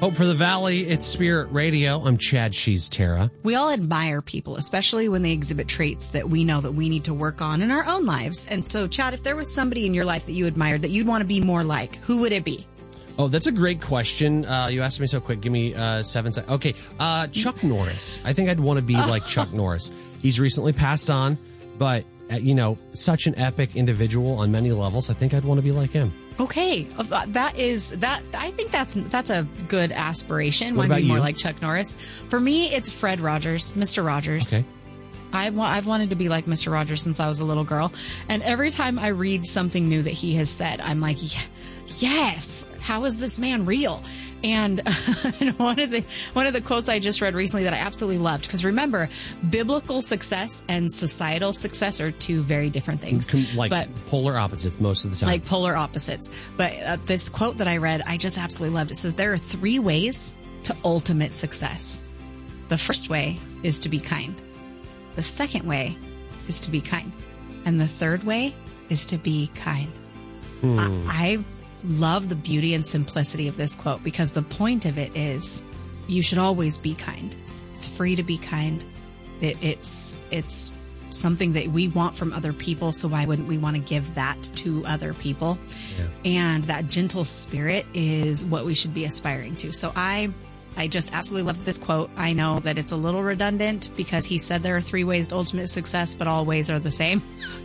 Hope for the Valley, it's Spirit Radio. I'm Chad, she's Tara. We all admire people, especially when they exhibit traits that we know that we need to work on in our own lives. And so, Chad, if there was somebody in your life that you admired that you'd want to be more like, who would it be? Oh, that's a great question. You asked me so quick. Give me 7 seconds. Okay, Chuck Norris. I think I'd want to be like Chuck Norris. He's recently passed on, but, such an epic individual on many levels. I think I'd want to be like him. Okay, I think that's a good aspiration. What Want to about be more you? like Chuck Norris? For me, it's Fred Rogers, Mr. Rogers. Okay. I've wanted to be like Mr. Rogers since I was a little girl. And every time I read something new that he has said, I'm like, yes, how is this man real? And one of the quotes I just read recently that I absolutely loved, because remember, biblical success and societal success are two very different things. But polar opposites most of the time. Like polar opposites. But this quote that I read, I just absolutely loved. It says, there are 3 ways to ultimate success. The first way is to be kind. The second way is to be kind. And the third way is to be kind. I love the beauty and simplicity of this quote, because the point of it is you should always be kind. It's free to be kind. It's something that we want from other people, so why wouldn't we want to give that to other people? Yeah. And that gentle spirit is what we should be aspiring to. So I just absolutely loved this quote. I know that it's a little redundant because he said there are 3 ways to ultimate success, but all ways are the same.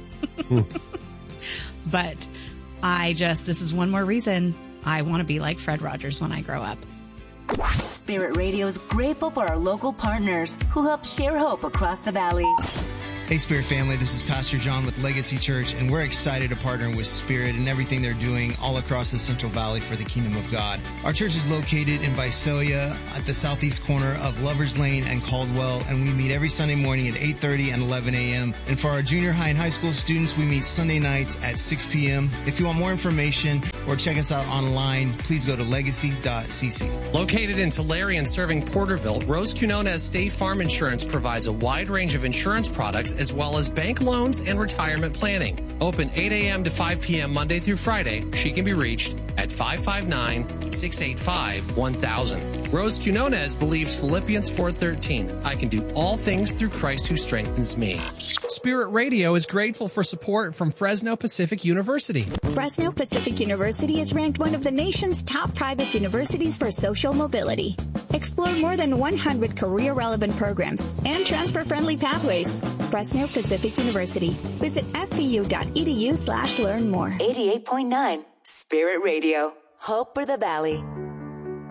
But this is one more reason I want to be like Fred Rogers when I grow up. Spirit Radio is grateful for our local partners who help share hope across the valley. Hey, Spirit family, this is Pastor John with Legacy Church, and we're excited to partner with Spirit and everything they're doing all across the Central Valley for the Kingdom of God. Our church is located in Visalia at the southeast corner of Lovers Lane and Caldwell, and we meet every Sunday morning at 8:30 and 11 a.m. And for our junior high and high school students, we meet Sunday nights at 6 p.m. If you want more information or check us out online, please go to legacy.cc. Located in Tulare and serving Porterville, Rose Quinones State Farm Insurance provides a wide range of insurance products as well as bank loans and retirement planning. Open 8 a.m. to 5 p.m. Monday through Friday. She can be reached at 559-685-1000. Rose Quinones believes Philippians 4:13. I can do all things through Christ who strengthens me. Spirit Radio is grateful for support from Fresno Pacific University. Fresno Pacific University is ranked one of the nation's top private universities for social mobility. Explore more than 100 career-relevant programs and transfer-friendly pathways. Fresno Pacific University. Visit fpu.edu/learn more. 88.9 Spirit Radio. Hope for the Valley.